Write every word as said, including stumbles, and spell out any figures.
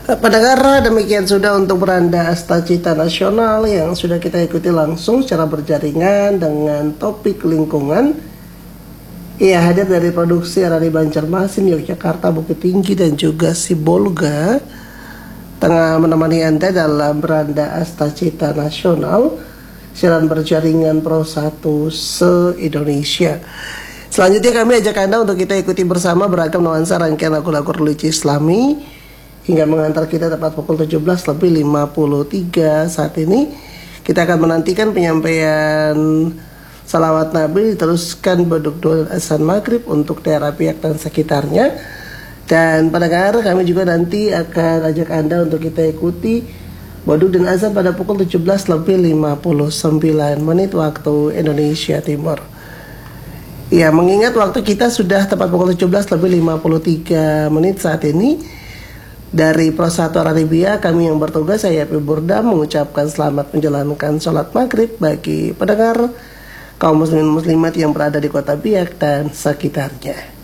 Pendengar, demikian sudah untuk beranda Asta Cita Nasional yang sudah kita ikuti langsung secara berjaringan dengan topik lingkungan. Ia hadir dari produksi Radio Banjarmasin, Yogyakarta, Bukit Tinggi, dan juga Sibolga. Tengah menemani Anda dalam beranda Asta Cita Nasional, siaran berjaringan Pro satu se-Indonesia. Selanjutnya kami ajak Anda untuk kita ikuti bersama beragam nuansa rangkaian lagu-lagu religi Islami hingga mengantar kita tepat pukul tujuh belas lebih lima puluh tiga. Saat ini kita akan menantikan penyampaian salawat Nabi diteruskan beduk doa azan maghrib untuk daerah Biak dan sekitarnya. Dan pendengar, kami juga nanti akan ajak Anda untuk kita ikuti beduk dan azan pada pukul tujuh belas lebih lima puluh sembilan menit waktu Indonesia Timur. Ya, mengingat waktu kita sudah tepat pukul tujuh belas lebih lima puluh tiga menit saat ini. Dari Pro satu Arabia, kami yang bertugas, saya Yapi Burda, mengucapkan selamat menjalankan sholat maghrib bagi pendengar kaum muslimin muslimat yang berada di kota Biak dan sekitarnya.